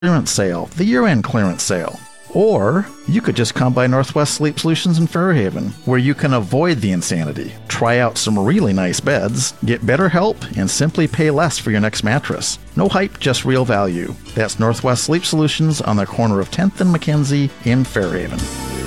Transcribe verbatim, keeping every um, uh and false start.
clearance sale, the year-end clearance sale. Or you could just come by Northwest Sleep Solutions in Fairhaven, where you can avoid the insanity, try out some really nice beds, get better help, and simply pay less for your next mattress. No hype, just real value. That's Northwest Sleep Solutions on the corner of tenth and Mackenzie in Fairhaven.